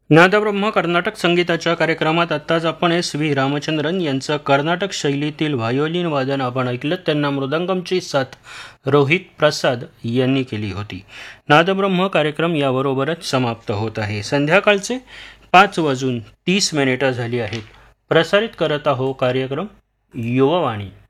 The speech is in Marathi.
नादब्रह्म कर्नाटक संगीताच्या कार्यक्रमात आत्ताच आपण S.V. रामचंद्रन यांचं कर्नाटक शैलीतील व्हायोलिन वादन आपण ऐकलं. त्यांना मृदंगमची साथ रोहित प्रसाद यांनी केली होती. नादब्रह्म कार्यक्रम याबरोबरच समाप्त होत आहे. संध्याकाळचे 5:30 झाली आहेत. प्रसारित करत आहो कार्यक्रम युववाणी.